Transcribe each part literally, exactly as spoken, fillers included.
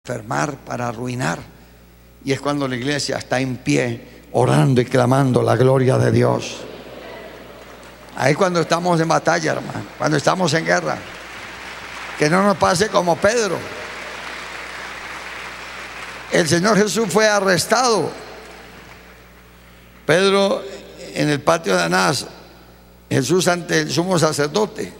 enfermar, para arruinar. Y es cuando la iglesia está en pie, orando y clamando la gloria de Dios. Ahí cuando estamos en batalla, hermano, cuando estamos en guerra. Que no nos pase como Pedro. El Señor Jesús fue arrestado. Pedro en el patio de Anás, Jesús ante el sumo sacerdote.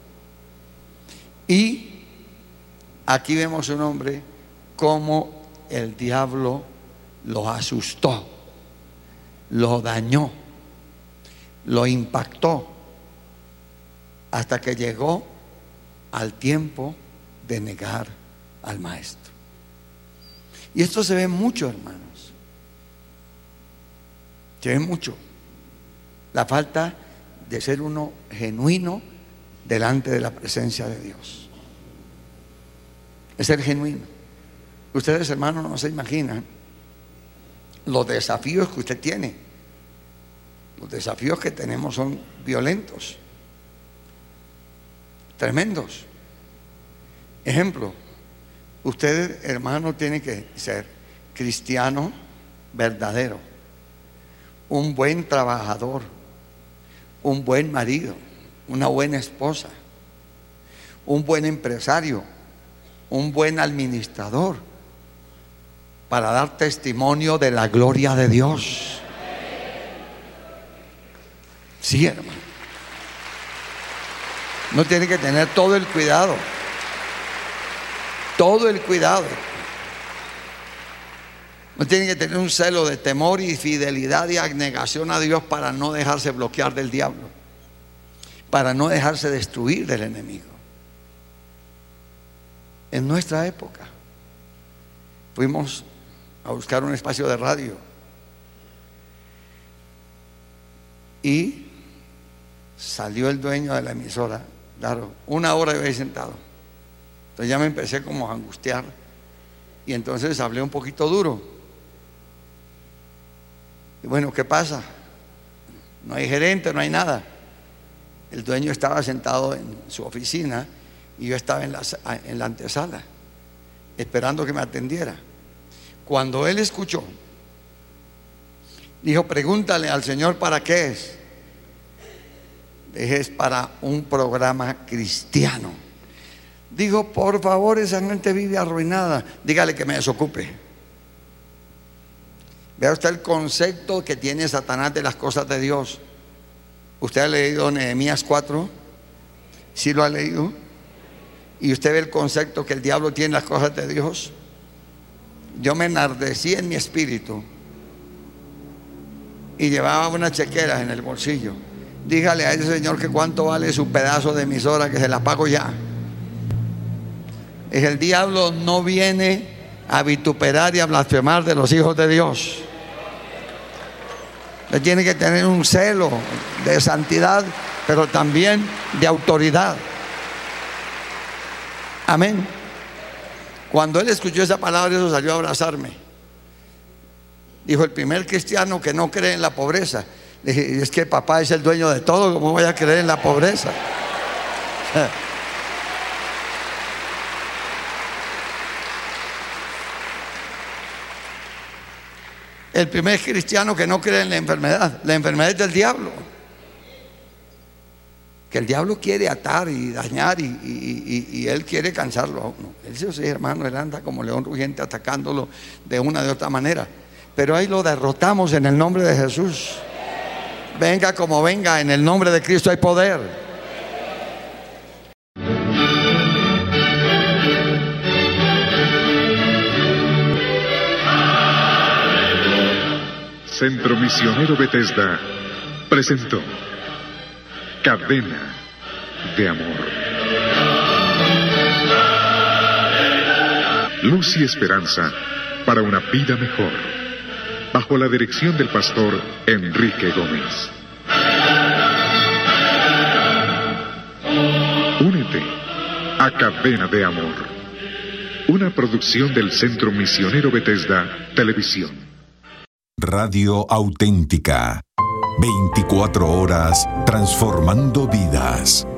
Y aquí vemos un hombre como el diablo lo asustó, lo dañó, lo impactó, hasta que llegó al tiempo de negar al maestro. Y esto se ve mucho, hermanos. Se ve mucho. La falta de ser uno genuino delante de la presencia de Dios. Es ser genuino. Ustedes, hermanos, no se imaginan los desafíos que usted tiene. Los desafíos que tenemos son violentos, tremendos. Ejemplo, usted, hermano, tiene que ser cristiano verdadero, un buen trabajador, un buen marido, una buena esposa, un buen empresario, un buen administrador, para dar testimonio de la gloria de Dios. Sí, hermano. No tiene que tener todo el cuidado. Todo el cuidado. No tiene que tener un celo de temor y fidelidad y abnegación a Dios para no dejarse bloquear del diablo, para no dejarse destruir del enemigo. En nuestra época fuimos a buscar un espacio de radio y salió el dueño de la emisora. Claro, una hora yo ahí sentado. Entonces ya me empecé como a angustiar y entonces hablé un poquito duro. Y bueno, ¿qué pasa? No hay gerente, no hay nada. El dueño estaba sentado en su oficina y yo estaba en la, en la antesala esperando que me atendiera. Cuando él escuchó, dijo: pregúntale al Señor para qué es. Dije: es para un programa cristiano. Dijo: por favor, esa gente vive arruinada, dígale que me desocupe. Vea usted el concepto que tiene Satanás de las cosas de Dios. ¿Usted ha leído Nehemías cuatro? ¿Sí lo ha leído? ¿Y usted ve el concepto que el diablo tiene en las cosas de Dios? Yo me enardecí en mi espíritu y llevaba unas chequeras en el bolsillo. Dígale a ese señor que cuánto vale su pedazo de emisora, que se la pago ya. Es el diablo no viene a vituperar y a blasfemar de los hijos de Dios. Usted tiene que tener un celo de santidad, pero también de autoridad. Amén. Cuando él escuchó esa palabra, eso salió a abrazarme. Dijo: el primer cristiano que no cree en la pobreza. Le dije: es que papá es el dueño de todo, ¿cómo voy a creer en la pobreza? El primer cristiano que no cree en la enfermedad. La enfermedad es del diablo. Que el diablo quiere atar y dañar y, y, y, y él quiere cansarlo a uno. Él sí, sí, hermano, él anda como león rugiente atacándolo de una de otra manera. Pero ahí lo derrotamos en el nombre de Jesús. Venga como venga, en el nombre de Cristo hay poder. Centro Misionero Bethesda presentó Cadena de Amor. Luz y esperanza para una vida mejor, bajo la dirección del pastor Enrique Gómez. Únete a Cadena de Amor, una producción del Centro Misionero Bethesda Televisión. Radio Auténtica. veinticuatro horas transformando vidas.